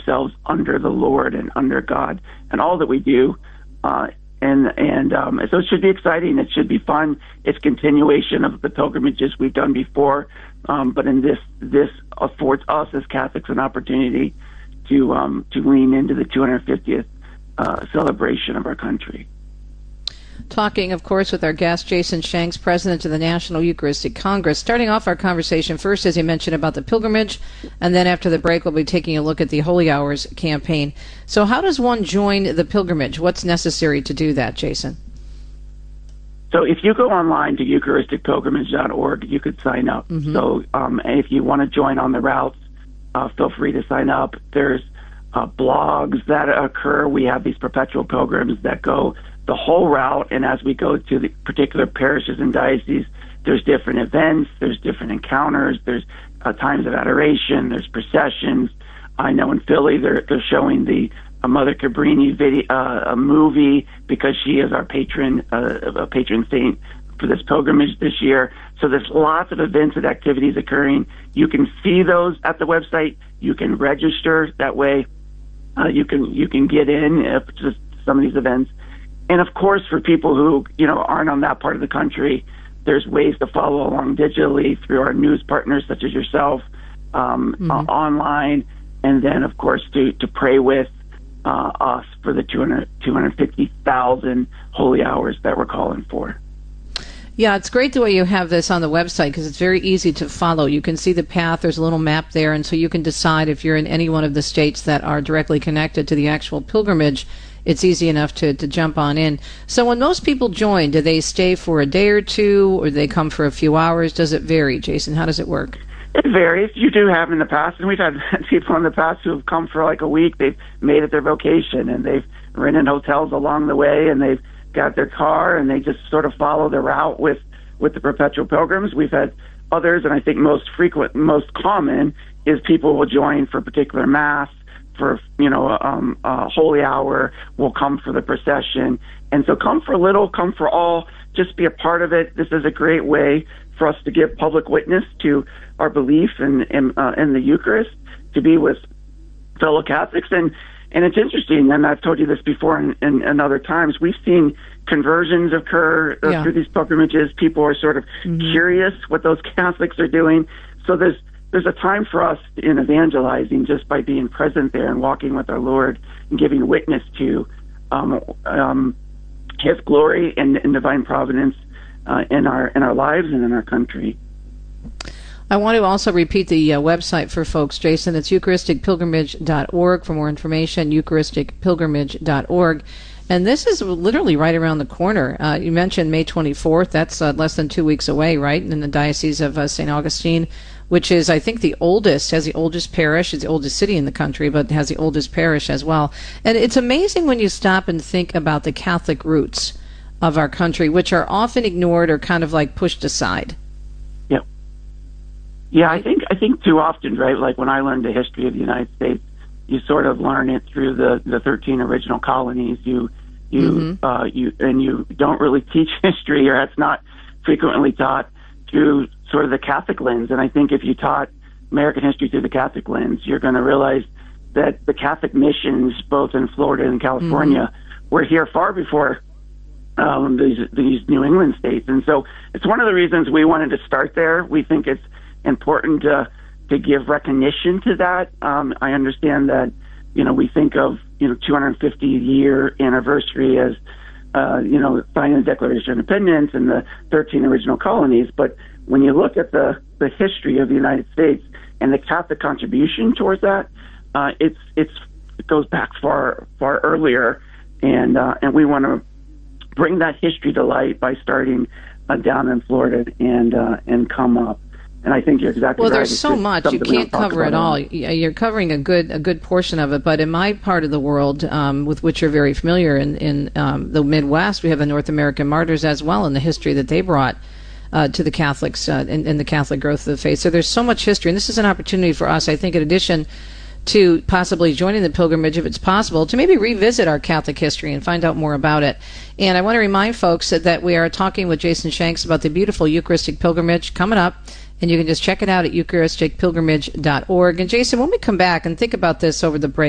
ourselves under the Lord and under God and all that we do. So it should be exciting. It should be fun. It's continuation of the pilgrimages we've done before. But in this affords us as Catholics an opportunity to lean into the 250th celebration of our country. Talking, of course, with our guest, Jason Shanks, President of the National Eucharistic Congress. Starting off our conversation first, as you mentioned, about the pilgrimage, and then after the break, we'll be taking a look at the Holy Hours campaign. So how does one join the pilgrimage? What's necessary to do that, Jason? So if you go online to eucharisticpilgrimage.org, you could sign up. Mm-hmm. So if you want to join on the routes, feel free to sign up. There's blogs that occur. We have these perpetual pilgrims that go the whole route, and as we go to the particular parishes and dioceses, there's different events, there's different encounters, there's times of adoration, there's processions. I know in Philly they're showing the Mother Cabrini video, a movie, because she is our patron saint for this pilgrimage this year. So there's lots of events and activities occurring. You can see those at the website. You can register that way. You can get in to some of these events. And of course, for people who aren't on that part of the country, there's ways to follow along digitally through our news partners such as yourself, online, and then of course to pray with us for the 250,000 holy hours that we're calling for. Yeah, it's great the way you have this on the website because it's very easy to follow. You can see the path. There's a little map there, and so you can decide if you're in any one of the states that are directly connected to the actual pilgrimage. It's easy enough to jump on in. So when most people join, do they stay for a day or two, or do they come for a few hours? Does it vary, Jason? How does it work? It varies. You do have in the past, and we've had people in the past who have come for like a week. They've made it their vocation, and they've rented hotels along the way, and they've got their car, and they just sort of follow the route with the perpetual pilgrims. We've had others, and I think most common is people will join for a particular mass, for a holy hour, will come for the procession. And so come for little, come for all, just be a part of it. This is a great way for us to give public witness to our belief in the Eucharist, to be with fellow Catholics. And it's interesting, and I've told you this before in other times, we've seen conversions occur through these pilgrimages. People are sort of curious what those Catholics are doing. So there's a time for us in evangelizing just by being present there and walking with our Lord and giving witness to His glory and divine providence in our lives and in our country. I want to also repeat the website for folks, Jason. It's eucharisticpilgrimage.org. For more information, eucharisticpilgrimage.org. And this is literally right around the corner. You mentioned May 24th. That's less than 2 weeks away, right? In the Diocese of St. Augustine, which is, I think, has the oldest parish. It's the oldest city in the country, but has the oldest parish as well. And it's amazing when you stop and think about the Catholic roots of our country, which are often ignored or kind of like pushed aside. Yeah, I think too often, right? Like when I learned the history of the United States, you sort of learn it through the 13 original colonies. You don't really teach history, or it's not frequently taught through sort of the Catholic lens. And I think if you taught American history through the Catholic lens, you're going to realize that the Catholic missions, both in Florida and California, were here far before these New England states. And so it's one of the reasons we wanted to start there. We think it's important to give recognition to that. I understand that, we think of, 250-year anniversary as, signing the Declaration of Independence and the 13 original colonies. But when you look at the history of the United States and the Catholic contribution towards that, it goes back far earlier, and we want to bring that history to light by starting down in Florida and come up. And I think you're exactly right. Well, there's so much. You can't cover it all. You're covering a good portion of it. But in my part of the world, with which you're very familiar, in the Midwest, we have the North American martyrs as well, and the history that they brought to the Catholics in the Catholic growth of the faith. So there's so much history. And this is an opportunity for us, I think, in addition to possibly joining the pilgrimage, if it's possible, to maybe revisit our Catholic history and find out more about it. And I want to remind folks that we are talking with Jason Shanks about the beautiful Eucharistic pilgrimage coming up. And you can just check it out at eucharisticpilgrimage.org. And Jason, when we come back and think about this over the break,